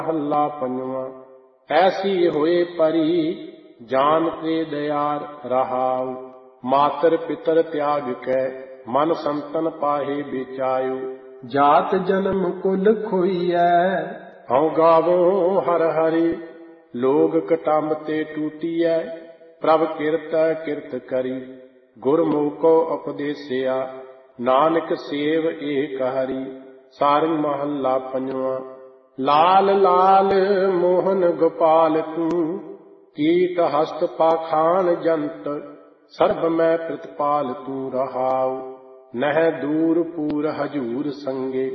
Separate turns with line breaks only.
ਮਹੱਲਾ ਪੰਜਵਾਂ। ਐਸੀ ਹੋਏ ਪਰੀ ਜਾਨ ਤੇ ਦਇਆਰ ਰਹਾਉ। ਮਾਤਰ ਪਿਤਰ ਤਿਆਗ ਕੈ ਮਨ ਸੰਤਨ ਪਾਹੇ ਵਿਚਾਇਉ। ਜਾਤ ਜਨਮ ਕੁਲ ਖੋਈਐ ਹਉ ਗਾਵੋ ਹਰਿ ਹਰਿ। ਲੋਗ ਕਟੰਬ ਤੇ ਟੂਟੀਐ ਪ੍ਰਭ ਕਿਰਤੈ ਕਿਰਤ ਕਰੀ। ਗੁਰਮੁਖੋ ਉਪਦੇਸਿਆ ਨਾਨਕ ਸੇਵ ਏਕ ਹਰੀ। ਸਾਰੰਗ ਮਹੱਲਾ ਪੰਜਵਾਂ। ਲਾਲ ਲਾਲ ਮੋਹਨ ਗੋਪਾਲ ਤੂੰ ਕੀਟ ਹਸਤ ਪਾਖਾਨ ਜੰਤ। ਸਰਬ ਮੈਂ ਪ੍ਰਤਪਾਲ ਤੂੰ ਰਹਾਉ। ਨਹਿ ਦੂਰ ਪੂਰ ਹਜੂਰ ਸੰਗੇ